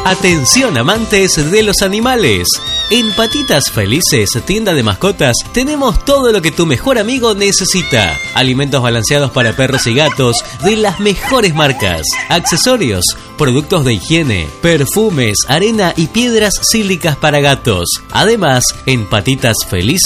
Atención amantes de los animales. En Patitas Felices, tienda de mascotas, tenemos todo lo que tu mejor amigo necesita. Alimentos balanceados para perros y gatos de las mejores marcas. Accesorios, productos de higiene, perfumes, arena y piedras sílicas para gatos. Además, en Patitas Felices